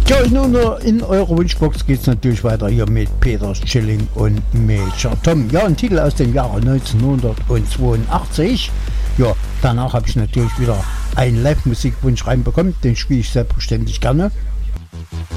Ja, in eurer Wunschbox geht es natürlich weiter hier mit Peter Schilling und Major Tom. Ja, ein Titel aus dem Jahre 1982. Ja, danach habe ich natürlich wieder einen Live-Musikwunsch reinbekommen, den spiele ich selbstverständlich gerne.